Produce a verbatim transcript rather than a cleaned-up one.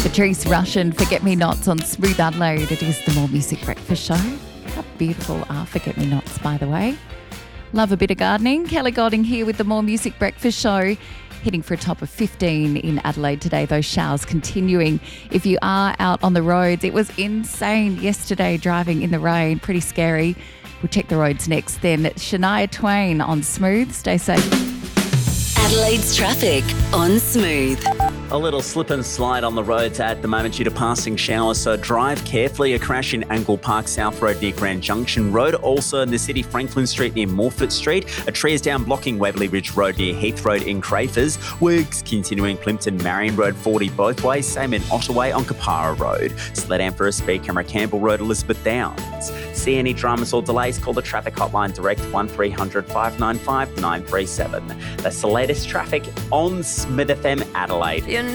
Patrice Rushen, Forget Me Nots on Smooth Adelaide. It is the More Music Breakfast Show. How beautiful are Forget Me Nots, by the way. Love a bit of gardening. Kelly Godding here with the More Music Breakfast Show. Hitting for a top of fifteen in Adelaide today. Those showers continuing. If you are out on the roads, it was insane yesterday driving in the rain. Pretty scary. We'll check the roads next. Then Shania Twain on Smooth. Stay safe. Adelaide's traffic on Smooth. A little slip and slide on the roads at the moment due to passing showers, so drive carefully. A crash in Angle Park South Road near Grand Junction Road. Also in the city, Franklin Street near Morford Street. A tree is down blocking Waverley Ridge Road near Heath Road in Crafers. Works continuing Plimpton Marion Road forty both ways. Same in Ottaway on Kapara Road. Sled down for a speed camera Campbell Road, Elizabeth Downs. See any dramas or delays? Call the traffic hotline direct one three hundred five nine five nine three seven. That's the latest traffic on Smith F M Adelaide. Yeah,